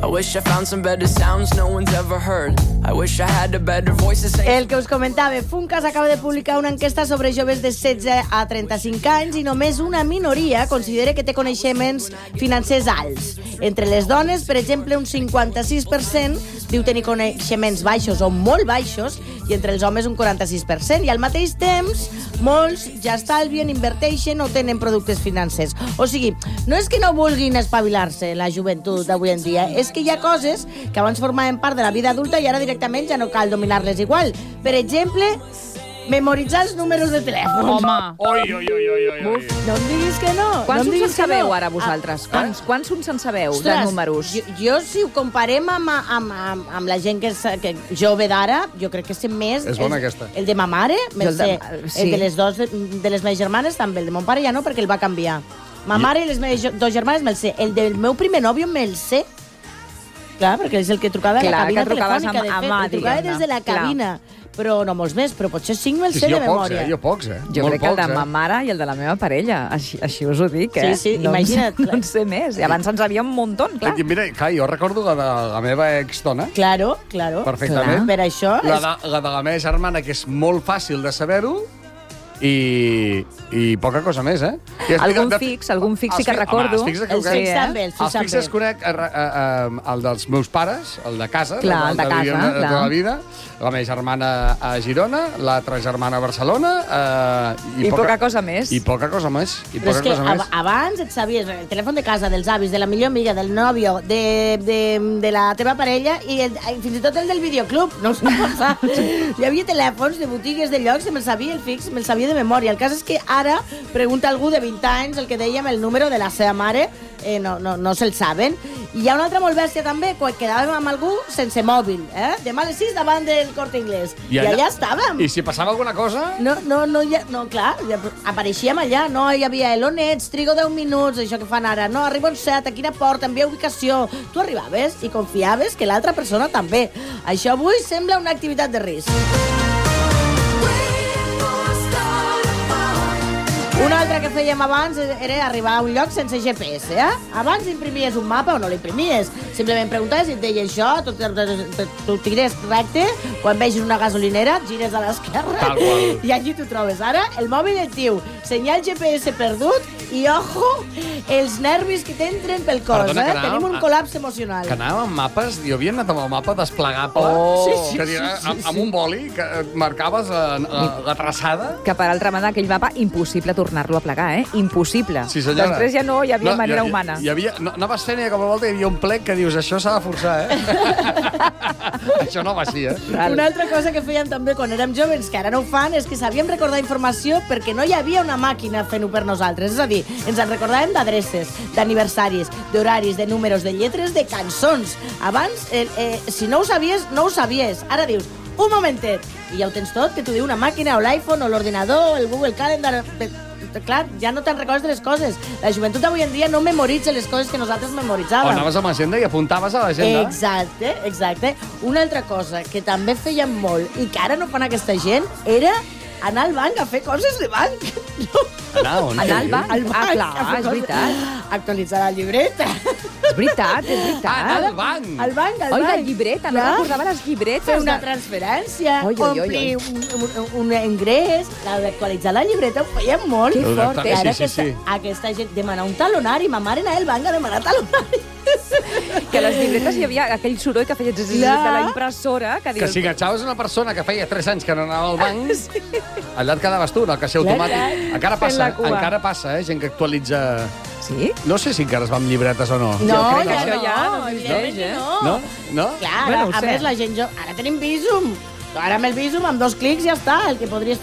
I wish I found some better sounds no one's ever heard. I wish I had a better voice to say... El que us comentava, Funcas acaba de publicar una enquesta sobre joves de 16 a 35 anys i només una minoria considera que té coneixements financers alts. Entre les dones, per exemple, un 56% diu tenir coneixements baixos o molt baixos i entre els homes un 46%. I al mateix temps, molts ja estalvien, inverteixen o tenen productes financers. O sigui, no és que no vulguin espavilar-se la joventut d'avui en dia, és que hi ha coses que abans formaven part de la vida adulta i ara directament ja no cal dominar-les igual. Per exemple, memoritzar els números de telèfon. Home. Oi. No em diguis que no. Quants no us en sabeu, no. ara, vosaltres? Quants us en sabeu, Ostres, de números? Jo, si ho comparem amb la gent que jove d'ara, jo crec que sé més... És bona, aquesta. El de ma mare, me'l sé. sí. El de les dos de les meves germanes, també. El de mon pare ja no, perquè el va canviar. Ma mare i les meves dos germanes me'l sé. El del meu primer nòvio me'l sé. Clar, perquè és el que trucava a la cabina telefònica, de fet. El trucava des de la cabina. Però no molts més, però potser 5 me'l sé de memòria. Jo pocs. Jo crec que el de ma mare i el de la meva parella. Així us ho dic, eh? Sí, imagina't. No en sé més. I abans en sabia un muntó, clar. Mira, jo recordo la de la meva exdona. Claro. Perfectament. Per això... La de la meva germana, que és molt fàcil de saber-ho, i poca cosa més, eh? Algun fix sí que recordo. Els fix també. Els fixes conec el dels meus pares, el de casa, clar, el de casa, de tota la vida, la meva germana a Girona, l'altra germana a Barcelona... I poca cosa més. I poca cosa més. Però és que abans et sabies el telèfon de casa, dels avis, de la millor amiga, del nòvio, de la teva parella i fins i tot el del videoclub. No us ha passat. Hi havia telèfons de botigues, de llocs, i me'l sabia el fix, me'l sabia de memòria. El cas és que ara pregunta algú de 20 anys el que dèiem, el número de la seva mare, no se'l saben. I hi ha una altra molt bèstia també, quan quedàvem amb algú sense mòbil, demà a les 6 davant del Corte Inglés. I allà estàvem. I si passava alguna cosa? No, clar, apareixíem allà, no hi havia on ets, trigo 10 minuts, això que fan ara, no, arribo un set, a quina porta, envia ubicació. Tu arribaves i confiaves que l'altra persona també. Això avui sembla una activitat de risc. Una altra que fèiem abans era arribar a un lloc sense GPS, Abans imprimies un mapa o no l'imprimies. Simplement preguntaves i et deia això, tu tires recte, quan vegis una gasolinera, gires a l'esquerra i allí t'ho trobes. Ara, el mòbil et diu senyal GPS perdut i, ojo, els nervis que t'entren pel cos, Tenim un col·lapse emocional. Que anàvem amb mapes, jo havia anat amb el mapa desplegable, amb un boli, que marcaves la traçada. Que per altra banda, aquell mapa, impossible tornar-lo a plegar, Impossible. Sí, senyora. Després ja no hi havia manera humana. Anaves fent i com a volta hi havia un plec que dius, això s'ha de forçar, Això no va així, Una altra cosa que fèiem també quan érem joves, que ara no ho fan, és que sabíem recordar informació perquè no hi havia una màquina fent-ho per nosaltres. És a dir, ens en recordàvem d'adreces, d'aniversaris, d'horaris, de números, de lletres, de cançons. Abans, si no ho sabies, no ho sabies. Ara dius, un momentet, i ja ho tens tot, que t'ho diu una màquina, o l'iPhone, o l'ordinador, o el Google Calendar... Clar, ja no te'n recordes de les coses. La joventut d'avui en dia no memoritza les coses que nosaltres memoritzàvem. O anaves amb l'agenda i apuntaves a l'agenda. Exacte. Una altra cosa que també fèiem molt i que ara no fan aquesta gent era anar al banc a fer coses de banc. Anar on? Anar al banc? Clar, és veritat. Actualitzar la llibreta. És veritat. Anar al banc. Al banc. Oi, la llibreta, no recordava les llibretes. Fer una transferència, omplir un ingrés, actualitzar la llibreta, ho fèiem molt. Que fort, I ara aquesta gent demanar un talonari, ma mare anava al banc a demanar talonari. Que a les llibretes hi havia aquell soroll que feia de la impressora. Que si enganxaves una persona que feia 3 anys que no anava al banc, allà et quedaves tu, en el caixer automàtic. Encara passa, gent que actualitza... Sí? No sé si encara es va amb llibretes o no. No, crec que això ja no existeix, No? Clar, a més la gent... Ara tenim Bizum. Ara amb el Bizum, amb 2 clics ja està. El que podries